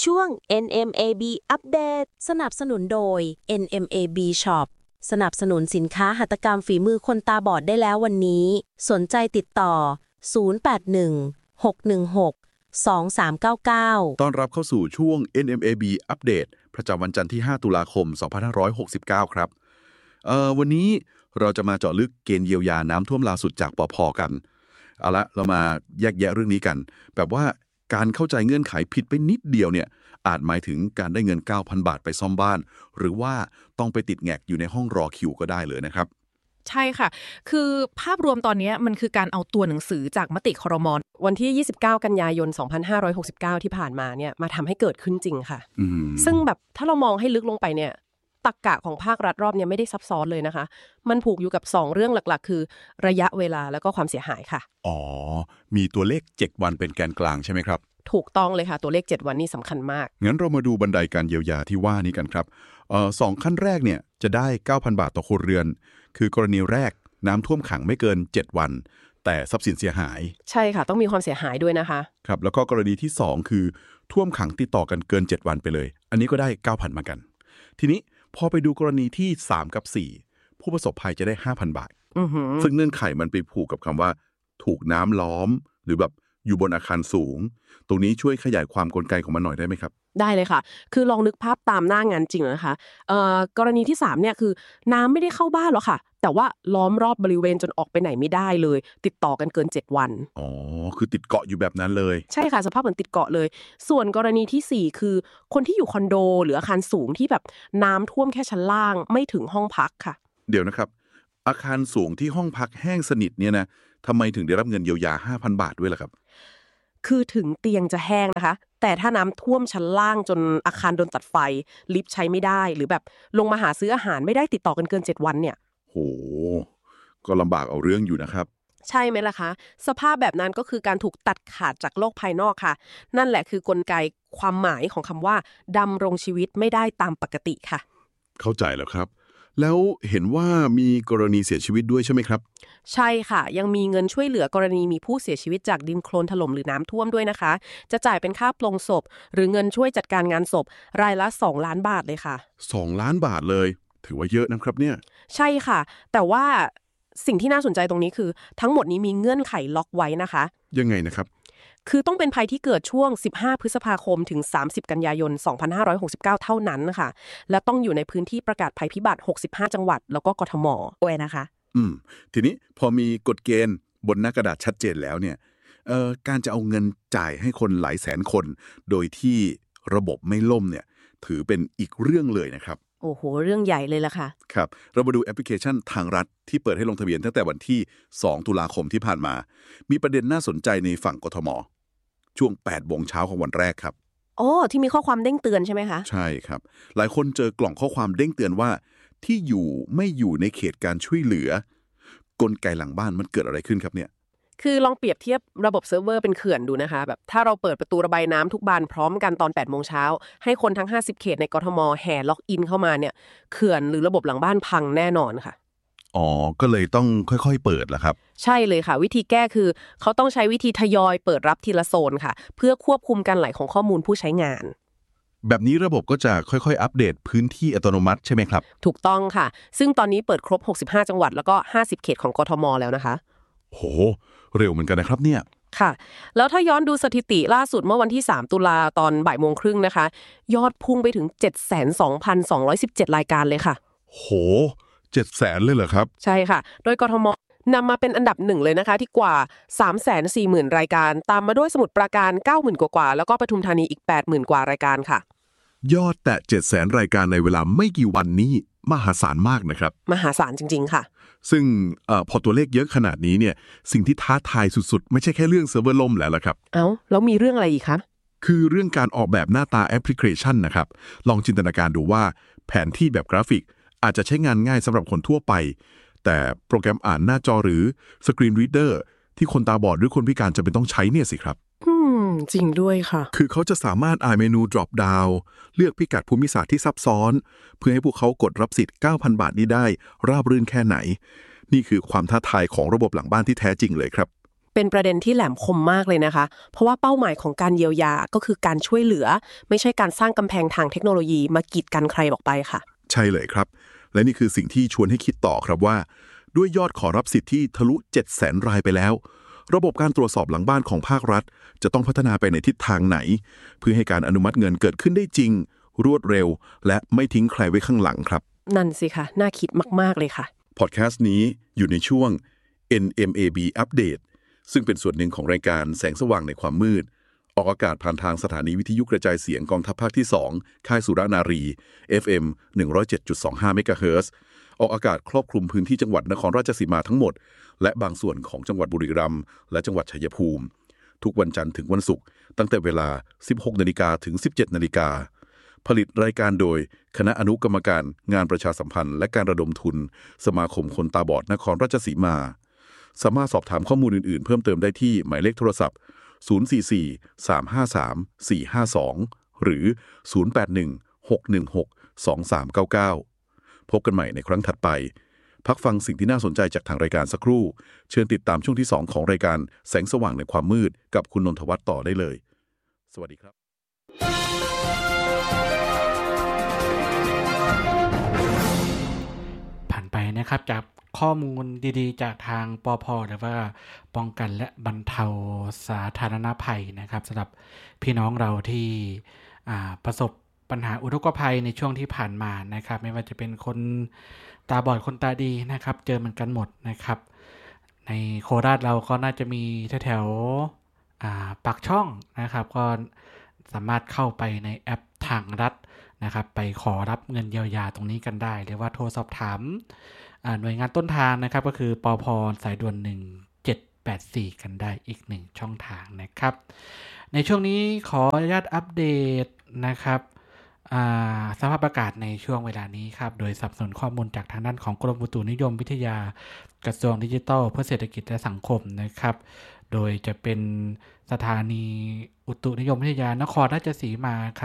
ช่วง NMAB อัปเดตสนับสนุนโดย NMAB Shop สนับสนุนสินค้าหัตถกรรมฝีมือคนตาบอดได้แล้ววันนี้สนใจติดต่อ0816162399 ต้อนรับเข้าสู่ช่วง NMAB อัปเดตประจำวันจันทร์ที่ 5 ตุลาคม 2569 ครับวันนี้เราจะมาเจาะลึกเกณฑ์เยียวยาน้ำท่วมล่าสุดจากปภ.กันเอาละเรามาแยกแยะเรื่องนี้กันแบบว่าการเข้าใจเงื่อนไขผิดไปนิดเดียวเนี่ยอาจหมายถึงการได้เงิน 9,000 บาทไปซ่อมบ้านหรือว่าต้องไปติดแงกอยู่ในห้องรอคิวก็ได้เลยนะครับใช่ค่ะคือภาพรวมตอนนี้มันคือการเอาตัวหนังสือจากมติครม. วันที่29กันยายน2569ที่ผ่านมาเนี่ยมาทำให้เกิดขึ้นจริงค่ะซึ่งแบบถ้าเรามองให้ลึกลงไปเนี่ยตรรกะของภาครัฐรอบนี้ไม่ได้ซับซ้อนเลยนะคะมันผูกอยู่กับ2เรื่องหลักๆคือระยะเวลาแล้วก็ความเสียหายค่ะอ๋อมีตัวเลข7วันเป็นแกนกลางใช่ไหมครับถูกต้องเลยค่ะตัวเลข7วันนี่สำคัญมากงั้นเรามาดูบันไดการเยียวยาที่ว่านี้กันครับ2ขั้นแรกเนี่ยจะได้ 9,000 บาทต่อครัวเรือนคือกรณีแรกน้ำท่วมขังไม่เกิน7วันแต่ทรัพย์สินเสียหายใช่ค่ะต้องมีความเสียหายด้วยนะคะครับแล้วก็กรณีที่2คือท่วมขังติดต่อกันเกิน7วันไปเลยอันนี้ก็ได้ 9,000 เหมือนกันทีนี้พอไปดูกรณีที่3กับ4ผู้ประสบภัยจะได้ 5,000 บาทซึ่งเงื่อนไขมันไปผูกกับคำว่าถูกน้ำล้อมหรือแบบอยู่บนอาคารสูงตรงนี้ช่วยขยายความกลไกของมันหน่อยได้ไหมครับได้เลยค่ะคือลองนึกภาพตามหน้างานจริงนะคะกรณีที่3เนี่ยคือน้ำไม่ได้เข้าบ้านหรอกค่ะแต่ว่าล้อมรอบบริเวณจนออกไปไหนไม่ได้เลยติดต่อกันเกิน7วันอ๋อคือติดเกาะอยู่แบบนั้นเลยใช่ค่ะสภาพเหมือนติดเกาะเลยส่วนกรณีที่4คือคนที่อยู่คอนโดหรืออาคารสูงที่แบบน้ำท่วมแค่ชั้นล่างไม่ถึงห้องพักค่ะเดี๋ยวนะครับอาคารสูงที่ห้องพักแห้งสนิทเนี่ยนะทำไมถึงได้รับเงินเยียวยา 5,000 บาทด้วยล่ะครับคือถึงเตียงจะแห้งนะคะแต่ถ้าน้ำท่วมชั้นล่างจนอาคารโดนตัดไฟลิฟต์ใช้ไม่ได้หรือแบบลงมาหาซื้ออาหารไม่ได้ติดต่อกันเกิน7วันเนี่ยโหก็ลำบากเอาเรื่องอยู่นะครับใช่ไหมล่ะคะสภาพแบบนั้นก็คือการถูกตัดขาดจากโลกภายนอกค่ะนั่นแหละคือกลไกความหมายของคำว่าดำรงชีวิตไม่ได้ตามปกติค่ะเข้าใจแล้วครับแล้วเห็นว่ามีกรณีเสียชีวิตด้วยใช่ไหมครับใช่ค่ะยังมีเงินช่วยเหลือกรณีมีผู้เสียชีวิตจากดินโคลนถล่มหรือน้ำท่วมด้วยนะคะจะจ่ายเป็นค่าปลงศพหรือเงินช่วยจัดการงานศพรายละ2 ล้านบาทเลยค่ะ 2 ล้านบาทเลยถือว่าเยอะนะครับเนี่ยใช่ค่ะแต่ว่าสิ่งที่น่าสนใจตรงนี้คือทั้งหมดนี้มีเงื่อนไขล็อกไว้นะคะยังไงนะครับคือต้องเป็นภัยที่เกิดช่วง15พฤษภาคมถึง30กันยายน2569เท่านั้นนะคะและต้องอยู่ในพื้นที่ประกาศภัยพิบัติ65จังหวัดแล้วก็กทมด้วยนะคะทีนี้พอมีกฎเกณฑ์บนหน้ากระดาษชัดเจนแล้วเนี่ยการจะเอาเงินจ่ายให้คนหลายแสนคนโดยที่ระบบไม่ล่มเนี่ยถือเป็นอีกเรื่องเลยนะครับโอ้โหเรื่องใหญ่เลยล่ะค่ะครับเรามาดูแอปพลิเคชันทางรัฐที่เปิดให้ลงทะเบียนตั้งแต่วันที่2ตุลาคมที่ผ่านมามีประเด็นน่าสนใจในฝั่งกทมช่วง 8 โมงเช้าของวันแรกครับโอ้ที่มีข้อความเด้งเตือนใช่ไหมคะใช่ครับหลายคนเจอกล่องข้อความเด้งเตือนว่าที่อยู่ไม่อยู่ในเขตการช่วยเหลือกลไกหลังบ้านมันเกิดอะไรขึ้นครับเนี่ยคือลองเปรียบเทียบระบบเซิร์ฟเวอร์เป็นเขื่อนดูนะคะแบบถ้าเราเปิดประตูระบายน้ำทุกบานพร้อมกันตอน 8 โมงเช้าให้คนทั้ง50เขตในกทมแห่ล็อกอินเข้ามาเนี่ยเขื่อนหรือระบบหลังบ้านพังแน่นอนค่ะอ๋อก็เลยต้องค่อยๆเปิดล่ะครับใช่เลยค่ะวิธีแก้คือเขาต้องใช้วิธีทยอยเปิดรับทีละโซนค่ะเพื่อควบคุมการไหลของข้อมูลผู้ใช้งานแบบนี้ระบบก็จะค่อยๆอัปเดตพื้นที่อัตโนมัติใช่ไหมครับถูกต้องค่ะซึ่งตอนนี้เปิดครบ65จังหวัดแล้วก็50เขตของกทมแล้วนะคะโหเร็วเหมือนกันนะครับเนี่ยค่ะแล้วถ้าย้อนดูสถิติล่าสุดเมื่อวันที่3ตุลาตอนบ่ายโมงครึ่งนะคะยอดพุ่งไปถึง 72,217 รายการเลยค่ะโห700,000เลยเหรอครับใช่ค่ะโดยกทมนำมาเป็นอันดับ1เลยนะคะที่กว่า 340,000 รายการตามมาด้วยสมุทรปราการ 90,000 กว่าแล้วก็ปทุมธานีอีก 80,000 กว่ารายการค่ะยอดแตะ 700,000 รายการในเวลาไม่กี่วันนี้มหาศาลมากนะครับมหาศาลจริงๆค่ะซึ่งพอตัวเลขเยอะขนาดนี้เนี่ยสิ่งที่ท้าทายสุดๆไม่ใช่แค่เรื่องเซิร์ฟเวอร์ล่มแล้วล่ะครับแล้วมีเรื่องอะไรอีกคะคือเรื่องการออกแบบหน้าตาแอปพลิเคชันนะครับลองจินตนาการดูว่าแผนที่แบบกราฟิกอาจจะใช้งานง่ายสำหรับคนทั่วไปแต่โปรแกรมอ่านหน้าจอหรือสกรีนรีดเดอร์ที่คนตาบอดหรือคนพิการจะเป็นต้องใช้เนี่ยสิครับจริงด้วยค่ะคือเขาจะสามารถอ่านเมนู drop down เลือกพิกัดภูมิศาสตร์ที่ซับซ้อนเพื่อให้พวกเขากดรับสิทธิ์ 9,000 บาทนี้ได้ราบรื่นแค่ไหนนี่คือความท้าทายของระบบหลังบ้านที่แท้จริงเลยครับเป็นประเด็นที่แหลมคมมากเลยนะคะเพราะว่าเป้าหมายของการเยียวยาก็คือการช่วยเหลือไม่ใช่การสร้างกำแพงทางเทคโนโลยีมากีดกันใครออกไปค่ะใช่เลยครับและนี่คือสิ่งที่ชวนให้คิดต่อครับว่าด้วยยอดขอรับสิทธิ์ที่ทะลุ 700,000 รายไปแล้วระบบการตรวจสอบหลังบ้านของภาครัฐจะต้องพัฒนาไปในทิศทางไหนเพื่อให้การอนุมัติเงินเกิดขึ้นได้จริงรวดเร็วและไม่ทิ้งใครไว้ข้างหลังครับนั่นสิค่ะน่าคิดมากๆเลยค่ะพอดแคสต์นี้อยู่ในช่วง NMAB Update ซึ่งเป็นส่วนหนึ่งของรายการแสงสว่างในความมืดออกอากาศผ่านทางสถานีวิทยุกระจายเสียงกองทัพภาคที่ 2 ค่ายสุรนารี FM 107.25 เมกะเฮิรตซ์ออกอากาศครอบคลุมพื้นที่จังหวัดนครราชสีมาทั้งหมดและบางส่วนของจังหวัดบุรีรัมย์และจังหวัดชัยภูมิทุกวันจันทร์ถึงวันศุกร์ตั้งแต่เวลา 16:00 นถึง 17:00 นผลิตรายการโดยคณะอนุกรรมการงานประชาสัมพันธ์และการระดมทุนสมาคมคนตาบอดนครราชสีมาสามารถสอบถามข้อมูลอื่นๆเพิ่มเติมได้ที่หมายเลขโทรศัพท์044-353-452หรือ081-616-2399พบกันใหม่ในครั้งถัดไปพักฟังสิ่งที่น่าสนใจจากทางรายการสักครู่เชิญติดตามช่วงที่2ของรายการแสงสว่างในความมืดกับคุณนนทวัฒน์ต่อได้เลยสวัสดีครับผ่านไปนะครับจากข้อมูลดีๆจากทางปภ.หรือว่าป้องกันและบรรเทาสาธารณภัยนะครับสำหรับพี่น้องเราที่ประสบปัญหาอุทกภัยในช่วงที่ผ่านมานะครับไม่ว่าจะเป็นคนตาบอดคนตาดีนะครับเจอมันกันหมดนะครับในโคราชเราก็น่าจะมีแถวปากช่องนะครับก็สามารถเข้าไปในแอปทางรัฐนะครับไปขอรับเงินเยียวยาตรงนี้กันได้หรือว่าโทรสอบถามหน่วยงานต้นทางนะครับก็คือปภ.สายด่วน1784กันได้อีก1ช่องทางนะครับในช่วงนี้ขออนุญาตอัปเดตนะครับสภาพอากาศในช่วงเวลานี้ครับโดยสนับสนุนข้อมูลจากทางด้านของกรมอุตุนิยมวิทยากระทรวงดิจิทัลเพื่อเศรษฐกิจและสังคมนะครับโดยจะเป็นสถานีอุตุนิยมวิทยานครราชสีมา